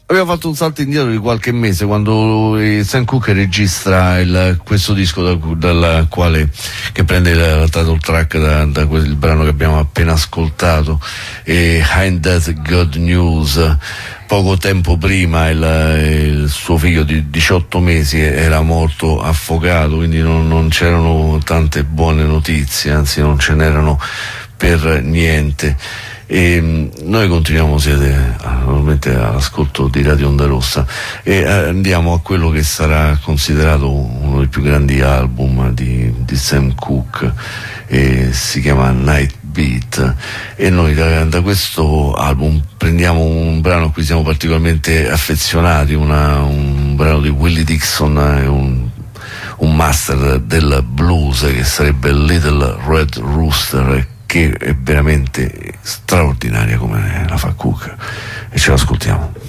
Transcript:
Abbiamo fatto un salto indietro di qualche mese quando Sam Cooke registra questo disco dal quale che prende il title track da quel brano che abbiamo appena ascoltato, Ain't That Good News. Poco tempo prima il suo figlio di 18 mesi era morto affogato, quindi non c'erano tante buone notizie, anzi non ce n'erano per niente. E noi continuiamo, siete normalmente all'ascolto di Radio Onda Rossa, e andiamo a quello che sarà considerato uno dei più grandi album di Sam Cooke, si chiama Night Beat, e noi da questo album prendiamo un brano a cui siamo particolarmente affezionati, un brano di Willie Dixon, un master del blues che sarebbe Little Red Rooster, che è veramente straordinaria come la fa Cooke, e ce l'ascoltiamo.